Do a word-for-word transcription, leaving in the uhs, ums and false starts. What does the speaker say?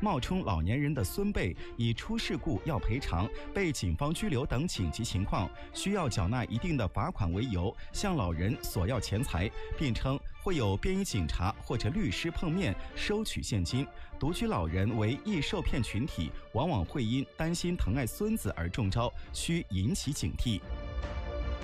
冒充老年人的孙辈，以出事故要赔偿、被警方拘留等紧急情况需要缴纳一定的罚款为由，向老人索要钱财，并称会有便衣警察或者律师碰面收取现金。独居老人为易受骗群体，往往会因担心疼爱孙子而中招，需引起警惕。